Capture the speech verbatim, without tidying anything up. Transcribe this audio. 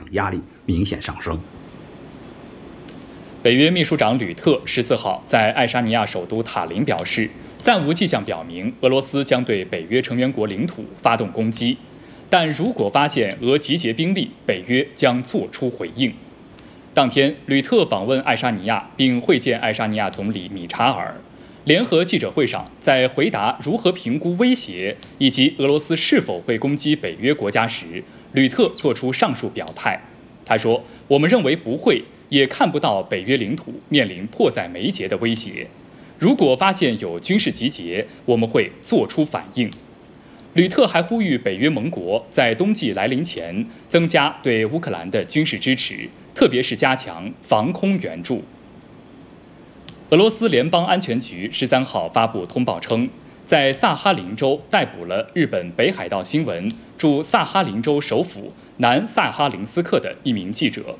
压力明显上升。 北约秘书长吕特十四号在爱沙尼亚首都塔林表示，暂无迹象表明俄罗斯将对北约成员国领土发动攻击，但如果发现俄集结兵力，北约将作出回应。当天，吕特访问爱沙尼亚，并会见爱沙尼亚总理米查尔。联合记者会上，在回答如何评估威胁以及俄罗斯是否会攻击北约国家时，吕特作出上述表态。他说：“我们认为不会，也看不到北约领土面临迫在眉睫的威胁。如果发现有军事集结，我们会做出反应。”吕特还呼吁北约盟国在冬季来临前增加对乌克兰的军事支持，特别是加强防空援助。俄罗斯联邦安全局十三号发布通报称，在萨哈林州逮捕了日本北海道新闻驻萨哈林州首府南萨哈林斯克的一名记者。